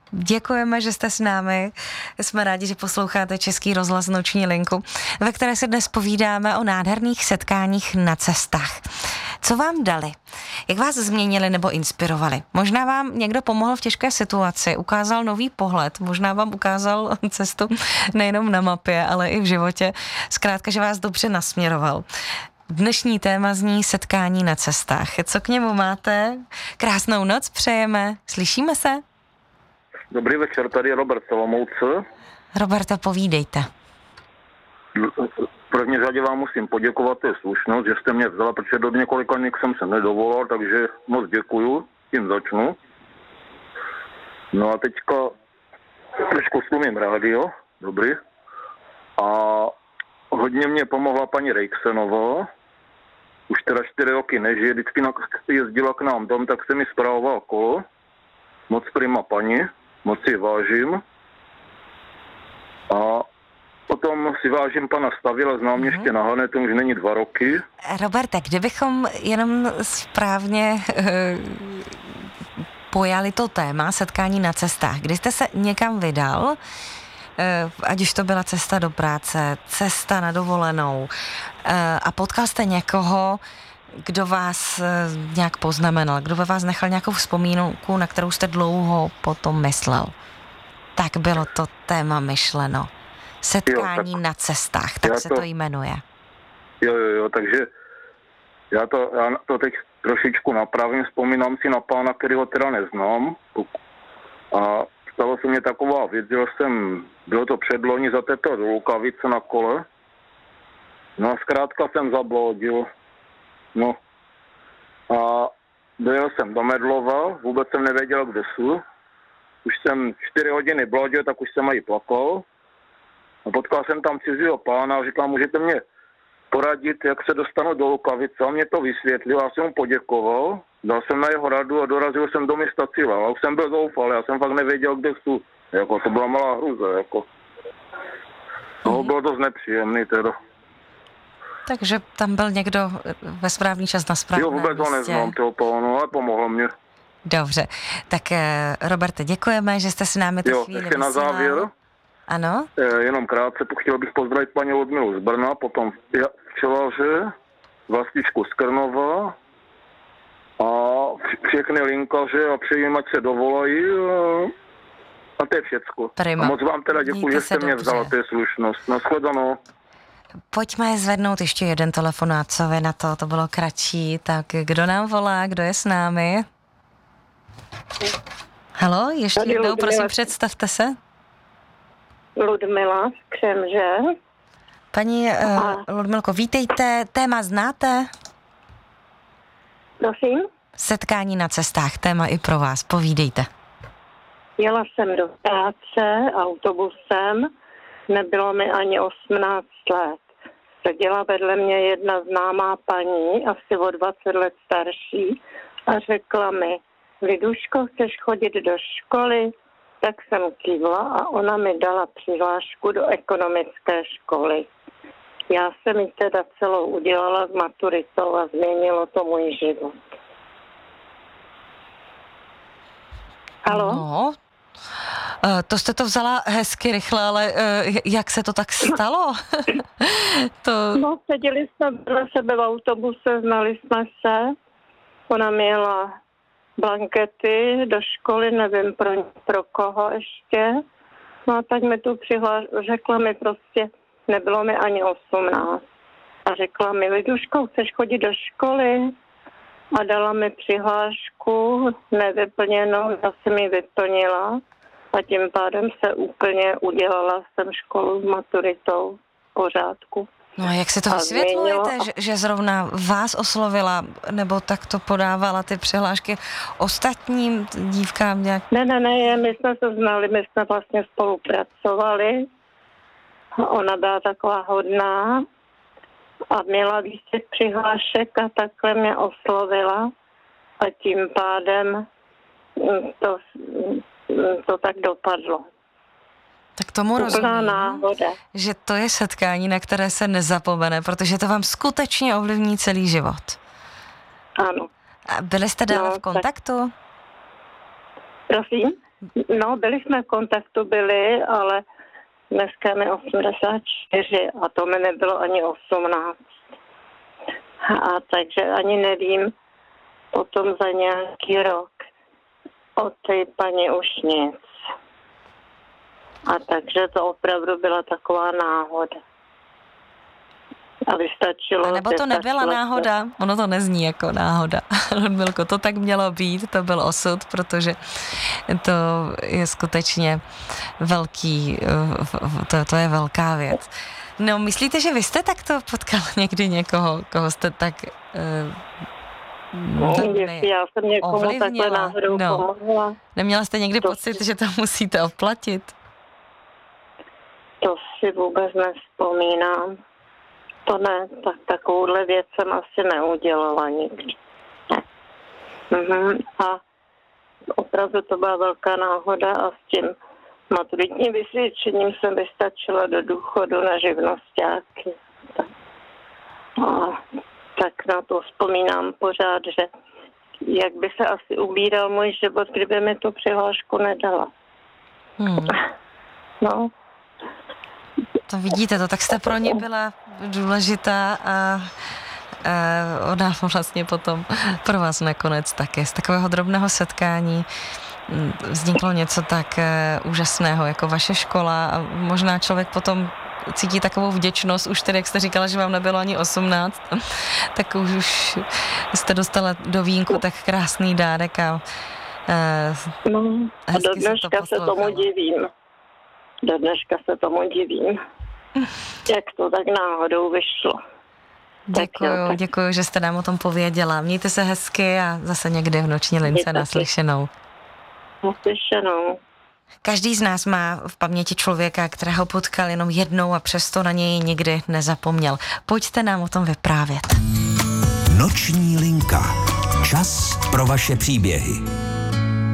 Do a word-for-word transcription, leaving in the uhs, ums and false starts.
Děkujeme, že jste s námi. Jsme rádi, že posloucháte Český rozhlas Noční linku, ve které se dnes povídáme o nádherných setkáních na cestách. Co vám dali? Jak vás změnili nebo inspirovali? Možná vám někdo pomohl v těžké situaci, ukázal nový pohled, možná vám ukázal cestu nejenom na mapě, ale i v životě. Zkrátka, že vás dobře nasměroval. Dnešní téma zní setkání na cestách. Co k němu máte? Krásnou noc přejeme. Slyšíme se? Dobrý večer, tady je Robert Olomouce. Roberto, povídejte. V první řadě vám musím poděkovat, to je slušnost, že jste mě vzala, protože do několika dní jsem se nedovolal, takže moc děkuju, tím začnu. No a teďka trošku slumím rádio, dobrý. A hodně mě pomohla paní Rejksenová, už teda čtyři roky nežije, vždycky jezdila k nám dom, tak se mi spravoval kolo. Moc prima paní, moc si vážím. A potom si vážím pana Stavila, znám mě ještě na Hanetu, už není dva roky. Roberte, kdybychom jenom správně e, pojali to téma setkání na cestách, kdy jste se někam vydal, e, ať už to byla cesta do práce, cesta na dovolenou e, a potkal jste někoho, kdo vás e, nějak poznamenal, kdo ve vás nechal nějakou vzpomínku, na kterou jste dlouho potom myslel. Tak bylo to téma myšleno. Setkání jo, tak, na cestách, tak se to, to jmenuje. Jo, jo, jo, takže já to, já to teď trošičku napravím, vzpomínám si na pána, kterýho teda neznám. A stalo se mě taková věc, že jsem, bylo to předloni za této do Lukavice na kole. No a zkrátka jsem zabloudil. No a dojel jsem do Medlova, vůbec jsem nevěděl, kde jsou. Už jsem čtyři hodiny bloudil, tak už jsem aj plakal. A potkal jsem tam cizího pána a říkal, můžete mě poradit, jak se dostanu do Lukavice. A mě to vysvětlil, já jsem mu poděkoval, dal jsem na jeho radu a dorazil jsem do města Cíla. A už jsem byl zoufalý, já jsem fakt nevěděl, kde jsou. Jako, to byla malá hruze, jako. No, bylo dost nepříjemný teda. Takže tam byl někdo ve správný čas na správném místě. Jo, vůbec ho neznám, toho pánu, ale pomohlo mě. Dobře, tak Roberte, děkujeme, že jste s námi tu jo, chvíli ještě na závěr. Ano? E, jenom krátce, chtěl bych pozdravit paní Ludmilu z Brna, potom včelaře, Vlastičku z Krnova a všechny linkaře a přejím, ať se dovolají a, a to je všecko. Prima. A moc vám teda děkuji, že jste mě vzala, to je slušnost. Nashledanou. Pojďme zvednout ještě jeden telefonát, co vy na to, to bylo kratší. Tak kdo nám volá, kdo je s námi? Haló, ještě Tady jednou, Ludmila. prosím, představte se. Ludmila z Křemže. Paní uh, Ludmilko, vítejte, téma znáte? Prosím? Setkání na cestách, téma i pro vás, povídejte. Jela jsem do práce autobusem, nebylo mi ani osmnáct let. Seděla vedle mě jedna známá paní, asi o dvacet let starší, a řekla mi, Liduško, chceš chodit do školy? Tak jsem kývla a ona mi dala přihlášku do ekonomické školy. Já jsem ji teda celou udělala s maturitou a změnilo to můj život. Haló? No, to jste to vzala hezky rychle, ale jak se to tak stalo? to... No, seděli jsme na sebe v autobuse, znali jsme se. Ona měla blankety do školy, nevím pro, pro koho ještě. No a tak mi tu přihláš, řekla mi prostě, nebylo mi ani osmnáct. A řekla mi, Liduško, chceš chodit do školy? A dala mi přihlášku nevyplněnou, já jsem ji vyplnila a tím pádem se úplně udělala jsem školu s maturitou v pořádku. No a jak si to vysvětlujete, a... že, že zrovna vás oslovila, nebo tak to podávala ty přihlášky ostatním dívkám nějak? Ne, ne, ne, my jsme se znali, my jsme vlastně spolupracovali. Ona byla taková hodná a měla víc těch přihlášek a takhle mě oslovila a tím pádem to, to tak dopadlo. Tak tomu rozumím, náhoda. Že to je setkání, na které se nezapomene, protože to vám skutečně ovlivní celý život. Ano. A byli jste dále no, v kontaktu? Tak... Prosím? No, byli jsme v kontaktu, byli, ale dneska mi osmdesát čtyři a to mi nebylo ani osmnáct. A takže ani nevím, potom za nějaký rok od té paní už nic. A takže to opravdu byla taková náhoda. A vystačilo... A nebo to nebyla náhoda? Ono to nezní jako náhoda. Ludmilko, to tak mělo být, to byl osud, protože to je skutečně velký, to, to je velká věc. No, myslíte, že vy jste takto potkal někdy někoho, koho jste tak... No, ne, já jsem někomu ovlivnila. Takhle náhodou no. pomohla. Neměla jste někdy to pocit, si... že to musíte oplatit? To si vůbec nevzpomínám. To ne, tak takovouhle věc jsem asi neudělala nikdy. Mhm. A opravdu to byla velká náhoda a s tím maturitním vysvědčením jsem vystačila do důchodu na živnosťáky. A tak na to vzpomínám pořád, že jak by se asi ubíral můj život, kdyby mi tu přihlášku nedala. Hmm. No. To vidíte, to tak jste pro ně byla důležitá a, a ona vlastně potom pro vás nakonec také. Z takového drobného setkání vzniklo něco tak úžasného jako vaše škola a možná člověk potom cítí takovou vděčnost, už tedy, jak jste říkala, že vám nebylo ani osmnáct, tak už, už jste dostala do vínku tak krásný dárek a, no, a do dneška se, se tomu divím. Do dneška se tomu divím. Jak to tak náhodou vyšlo. Děkuju, tak děkuju, že jste nám o tom pověděla. Mějte se hezky a zase někdy v noční lince naslyšenou. Naslyšenou. Každý z nás má v paměti člověka, kterého potkal jenom jednou a přesto na něj nikdy nezapomněl. Pojďte nám o tom vyprávět. Noční linka. Čas pro vaše příběhy.